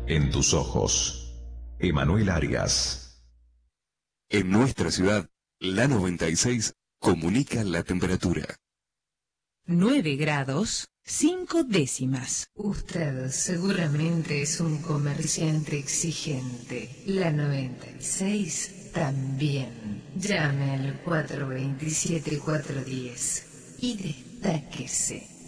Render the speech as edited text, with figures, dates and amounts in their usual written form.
en tus ojos. Emanuel Arias. En nuestra ciudad, la 96 comunica la temperatura. 9 grados, 5 décimas. Usted seguramente es un comerciante exigente. La 96 también. Llame al 427-410 y destáquese.